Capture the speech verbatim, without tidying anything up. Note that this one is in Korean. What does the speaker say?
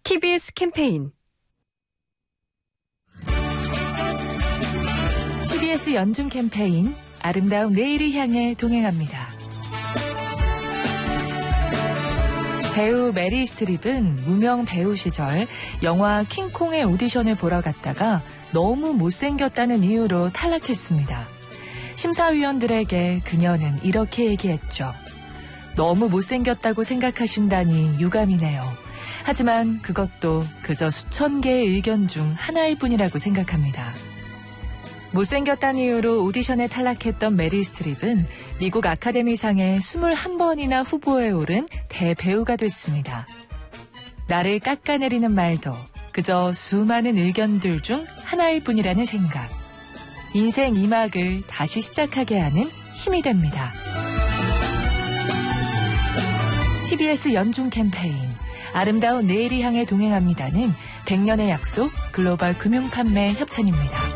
티비에스 캠페인 티비에스 연중 캠페인 아름다운 내일을 향해 동행합니다. 배우 메릴 스트립은 무명 배우 시절 영화 킹콩의 오디션을 보러 갔다가 너무 못생겼다는 이유로 탈락했습니다. 심사위원들에게 그녀는 이렇게 얘기했죠. 너무 못생겼다고 생각하신다니 유감이네요. 하지만 그것도 그저 수천 개의 의견 중 하나일 뿐이라고 생각합니다. 못생겼다는 이유로 오디션에 탈락했던 메릴 스트립은 미국 아카데미상에 이십일 번이나 후보에 오른 대배우가 됐습니다. 나를 깎아내리는 말도 그저 수많은 의견들 중 하나일 뿐이라는 생각. 인생 이 막을 다시 시작하게 하는 힘이 됩니다. 티비에스 연중 캠페인 아름다운 내일을 향해 동행합니다는 백 년의 약속 글로벌 금융판매 협찬입니다.